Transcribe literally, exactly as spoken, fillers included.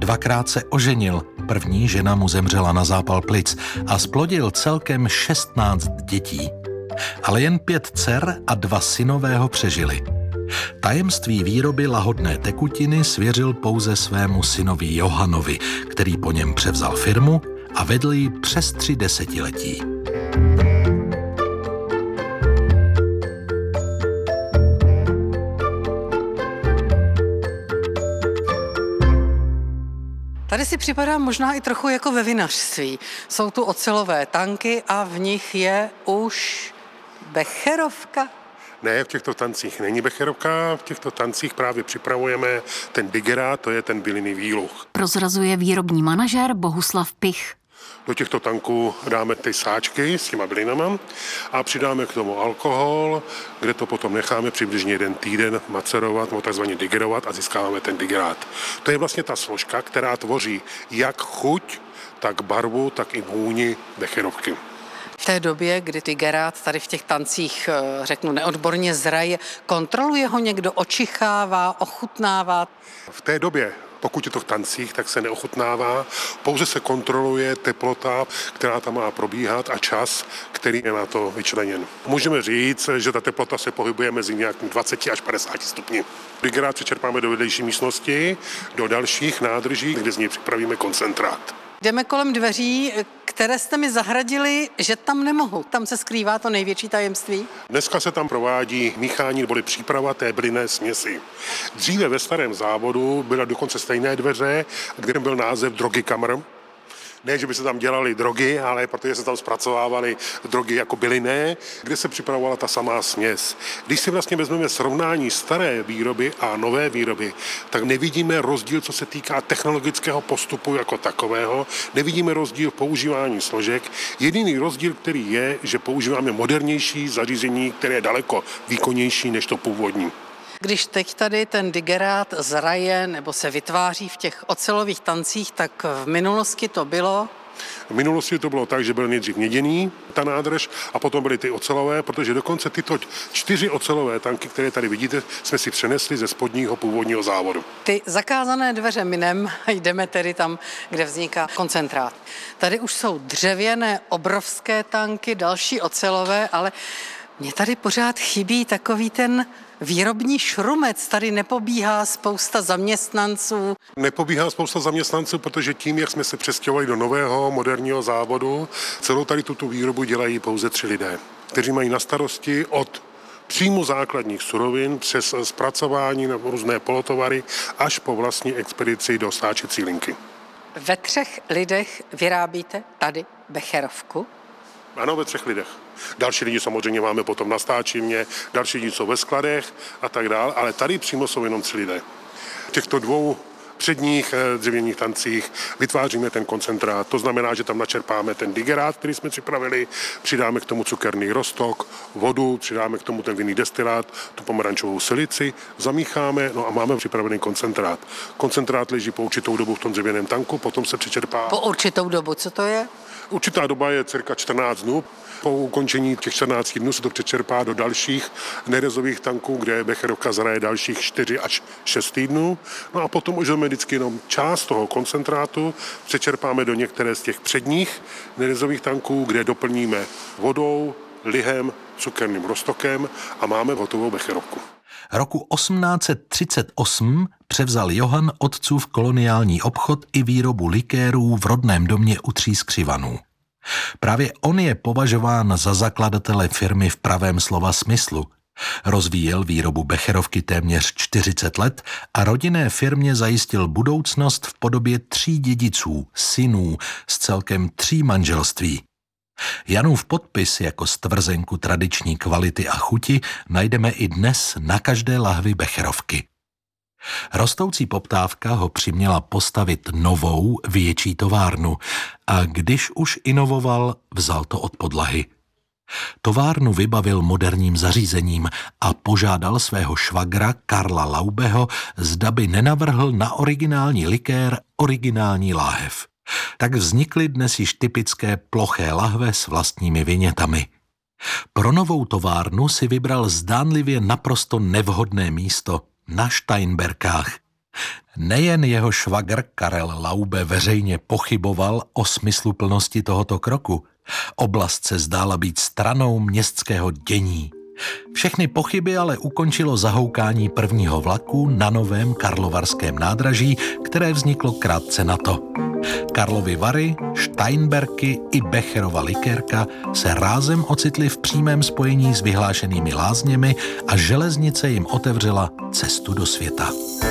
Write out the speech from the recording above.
Dvakrát se oženil, první žena mu zemřela na zápal plic a zplodil celkem šestnáct dětí. Ale jen pět dcer a dva synové ho přežili. Tajemství výroby lahodné tekutiny svěřil pouze svému synovi Johanovi, který po něm převzal firmu a vedl ji přes tři desetiletí. Tady si připadá možná i trochu jako ve vinařství. Jsou tu ocelové tanky a v nich je už becherovka. Ne, v těchto tancích není becherovka, v těchto tancích právě připravujeme ten digerát, to je ten bylinný výluch. Prozrazuje výrobní manažer Bohuslav Pich. Do těchto tanků dáme ty sáčky s těma bylinama a přidáme k tomu alkohol, kde to potom necháme přibližně jeden týden macerovat, nebo takzvaně digerovat a získáváme ten digerát. To je vlastně ta složka, která tvoří jak chuť, tak barvu, tak i vůni becherovky. V té době, kdy digerát tady v těch tancích, řeknu neodborně, zraje, kontroluje ho někdo, očichává, ochutnává? V té době, pokud je to v tancích, tak se neochutnává, pouze se kontroluje teplota, která tam má probíhat a čas, který je na to vyčleněn. Můžeme říct, že ta teplota se pohybuje mezi nějakým dvacet až padesát stupni. Digerát přečerpáme do vedlejší místnosti, do dalších nádrží, kde z něj připravíme koncentrát. Jdeme kolem dveří, které jste mi zahradili, že tam nemohu. Tam se skrývá to největší tajemství. Dneska se tam provádí míchání nebo příprava té bylinné směsi. Dříve ve starém závodu byla dokonce stejné dveře, kde byl název Drogy Kamr. Ne, že by se tam dělaly drogy, ale protože se tam zpracovávaly drogy jako bylinné, kde se připravovala ta samá směs. Když si vlastně vezmeme srovnání staré výroby a nové výroby, tak nevidíme rozdíl, co se týká technologického postupu jako takového, nevidíme rozdíl v používání složek. Jediný rozdíl, který je, že používáme modernější zařízení, které je daleko výkonnější než to původní. Když teď tady ten digerát zraje nebo se vytváří v těch ocelových tancích, tak v minulosti to bylo? V minulosti to bylo tak, že byl nejdřív měděný, ta nádrž, a potom byly ty ocelové, protože dokonce tyto čtyři ocelové tanky, které tady vidíte, jsme si přenesli ze spodního původního závodu. Ty zakázané dveře minem, jdeme tedy tam, kde vzniká koncentrát. Tady už jsou dřevěné obrovské tanky, další ocelové, ale mně tady pořád chybí takový ten výrobní šrumec, tady nepobíhá spousta zaměstnanců. Nepobíhá spousta zaměstnanců, protože tím, jak jsme se přestěhovali do nového moderního závodu, celou tady tuto výrobu dělají pouze tři lidé, kteří mají na starosti od příjmu základních surovin přes zpracování na různé polotovary až po vlastní expedici do stáčecí linky. Ve třech lidech vyrábíte tady becherovku? Ano, ve třech lidech. Další lidi samozřejmě máme potom na stáčivně, další lidi jsou ve skladech a tak dále, ale tady přímo jsou jenom tři lidé. V těchto dvou předních dřevěných tancích vytváříme ten koncentrát, to znamená, že tam načerpáme ten digerát, který jsme připravili, přidáme k tomu cukerný roztok, vodu, přidáme k tomu ten vinný destilát, tu pomerančovou silici, zamícháme, no a máme připravený koncentrát. Koncentrát leží po určitou dobu v tom dřevěném tanku, potom se přečerpá. Po určitou dobu, co to je? Určitá doba je cirka čtrnáct dnů. Po ukončení těch čtrnácti dnů se to přečerpá do dalších nerezových tanků, kde becherovka zraje dalších čtyři až šest týdnů. No a potom už máme vždycky jenom část toho koncentrátu, přečerpáme do některé z těch předních nerezových tanků, kde doplníme vodou, lihem, cukerným roztokem a máme hotovou becherovku. Roku osmnáct set třicet osm převzal Johan otcův koloniální obchod i výrobu likérů v rodném domě u Tří Skřivanů. Právě on je považován za zakladatele firmy v pravém slova smyslu. Rozvíjel výrobu becherovky téměř čtyřicet let a rodinné firmě zajistil budoucnost v podobě tří dědiců, synů, z celkem tří manželství. Janův podpis jako stvrzenku tradiční kvality a chuti najdeme i dnes na každé lahvi becherovky. Rostoucí poptávka ho přiměla postavit novou, větší továrnu a když už inovoval, vzal to od podlahy. Továrnu vybavil moderním zařízením a požádal svého švagra Karla Laubeho, zda by nenavrhl na originální likér originální láhev. Tak vznikly dnes již typické ploché lahve s vlastními vinětami. Pro novou továrnu si vybral zdánlivě naprosto nevhodné místo na Steinberkách. Nejen jeho švagr Karel Laube veřejně pochyboval o smysluplnosti tohoto kroku. Oblast se zdála být stranou městského dění. Všechny pochyby ale ukončilo zahoukání prvního vlaku na novém karlovarském nádraží, které vzniklo krátce na to. Karlovy Vary, Steinberky i Becherova likérka se rázem ocitly v přímém spojení s vyhlášenými lázněmi a železnice jim otevřela cestu do světa.